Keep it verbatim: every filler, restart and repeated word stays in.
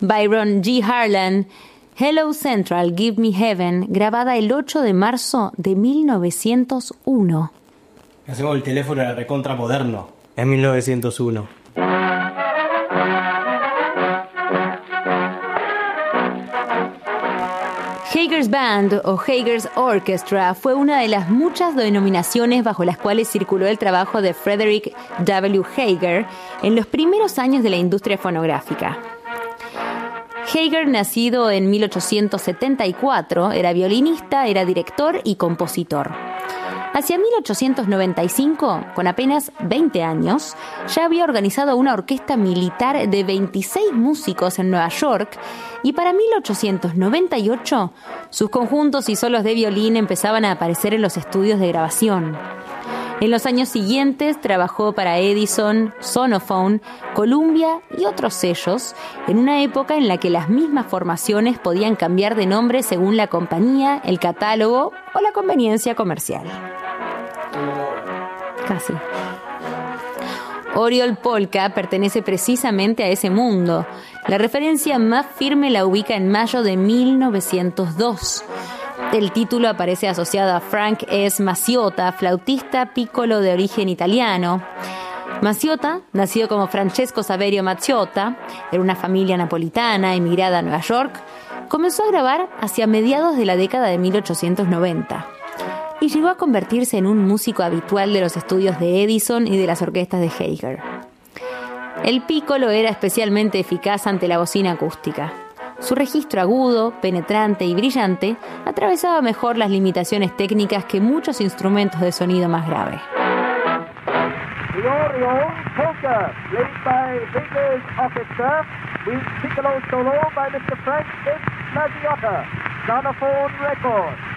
Byron G. Harlan, Hello Central, Give Me Heaven, grabada el ocho de marzo de mil novecientos uno. Hacemos el teléfono era recontra moderno, en mil novecientos uno. Hager's Band o Hager's Orchestra fue una de las muchas denominaciones bajo las cuales circuló el trabajo de Frederick W. Hager en los primeros años de la industria fonográfica. Hager, nacido en mil ochocientos setenta y cuatro, era violinista, era director y compositor. Hacia mil ochocientos noventa y cinco, con apenas veinte años, ya había organizado una orquesta militar de veintiséis músicos en Nueva York y para mil ochocientos noventa y ocho sus conjuntos y solos de violín empezaban a aparecer en los estudios de grabación. En los años siguientes trabajó para Edison, Sonophone, Columbia y otros sellos, en una época en la que las mismas formaciones podían cambiar de nombre según la compañía, el catálogo o la conveniencia comercial. Casi. Oriol Polka pertenece precisamente a ese mundo. La referencia más firme la ubica en mayo de mil novecientos dos. El título aparece asociado a Frank S. Maciotta, flautista piccolo de origen italiano. Maciotta, nacido como Francesco Saverio Maciotta, era una familia napolitana emigrada a Nueva York, comenzó a grabar hacia mediados de la década de mil ochocientos noventa y llegó a convertirse en un músico habitual de los estudios de Edison y de las orquestas de Hager. El piccolo era especialmente eficaz ante la bocina acústica. Su registro agudo, penetrante y brillante atravesaba mejor las limitaciones técnicas que muchos instrumentos de sonido más grave. The Oriol Polka, played by Hager's Orchestra, with piccolo solo by mister Frank S. Maciotta, Sonophone Records.